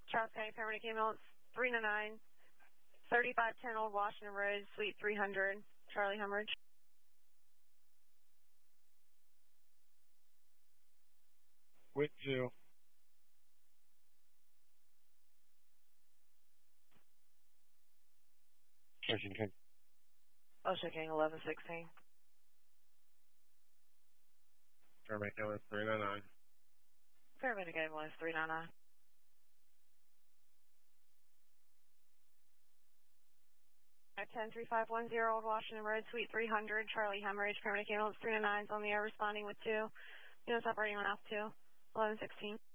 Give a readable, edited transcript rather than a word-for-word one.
Charles County Paramedic Ambulance 399, 3510 Old Washington Road, Suite 300, Charlie Hemorrhage. With 2. Ocean King. Ocean King 1116. Paramedic Ambulance 399. Paramedic Ambulance 399. At 103510 Old Washington Road, Suite 300, Charlie Hemorrhage, Paramedic Ambulance 399 is on the air responding with 2. Units operating on Alpha 2, 1116.